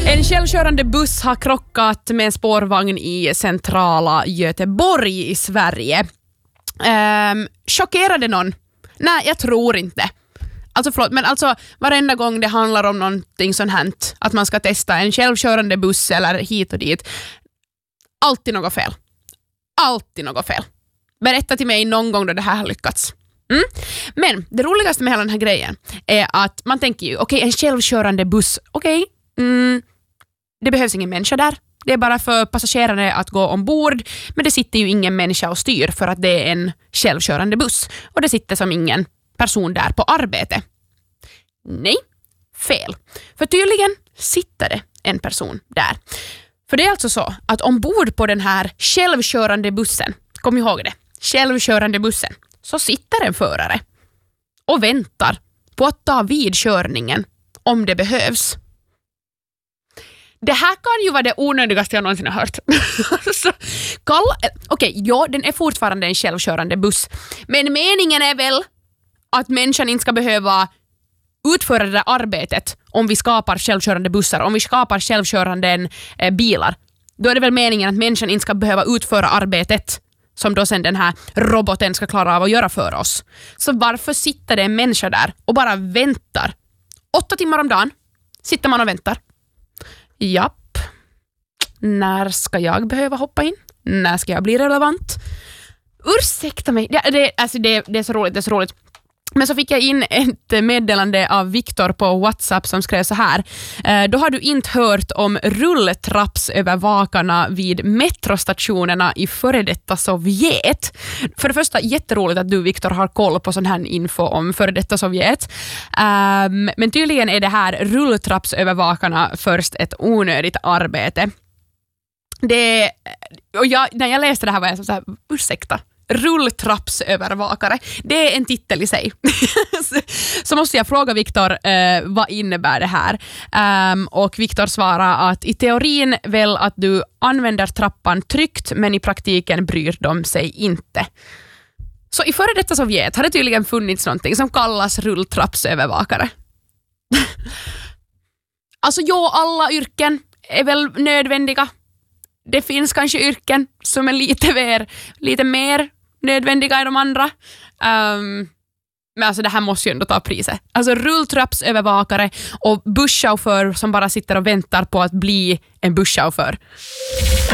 En självkörande buss har krockat med en spårvagn i centrala Göteborg i Sverige. Chockerade någon? Nej, jag tror inte. Alltså förlåt, men alltså varenda gång det handlar om någonting sånt här, att man ska testa en självkörande buss eller hit och dit, alltid något fel. Alltid något fel. Berätta till mig någon gång då det här har lyckats. Men det roligaste med hela den här grejen är att man tänker ju, okej, en självkörande buss, det behövs ingen människa där. Det är bara för passagerare att gå ombord, men det sitter ju ingen människa och styr för att det är en självkörande buss. Och det sitter som ingen person där på arbete. Nej, fel. För tydligen sitter det en person där. För det är alltså så att ombord på den här självkörande bussen, kom ihåg det, självkörande bussen, så sitter en förare och väntar på att ta vid körningen om det behövs. Det här kan ju vara det onödigaste jag någonsin har hört. Den är fortfarande en självkörande buss. Men meningen är väl att människan inte ska behöva utföra det där arbetet om vi skapar självkörande bussar, om vi skapar självkörande bilar. Då är det väl meningen att människan inte ska behöva utföra arbetet som då sen den här roboten ska klara av att göra för oss. Så varför sitter det en människa där och bara väntar? 8 timmar om dagen sitter man och väntar. Japp. När ska jag behöva hoppa in? När ska jag bli relevant? Ursäkta mig. Det är så roligt, det är så roligt. Men så fick jag in ett meddelande av Viktor på WhatsApp som skrev så här. Då har du inte hört om rulltrappsövervakarna vid metrostationerna i före detta Sovjet. För det första, jätteroligt att du, Viktor, har koll på sån här info om före detta Sovjet. Men tydligen är det här rulltrappsövervakarna först ett onödigt arbete. När jag läste det här var jag så här, ursäkta. Rulltrappsövervakare. Det är en titel i sig. Så måste jag fråga Viktor, vad innebär det här? Och Viktor svarar att i teorin väl att du använder trappan tryggt, men i praktiken bryr de sig inte. Så i före detta Sovjet har det tydligen funnits någonting som kallas rulltrappsövervakare. Alltså alla yrken är väl nödvändiga. Det finns kanske yrken som är lite mer nödvändiga än de andra. Men alltså det här måste ju ändå ta priset. Alltså rulltrappsövervakare och busschaufför som bara sitter och väntar på att bli en busschaufför.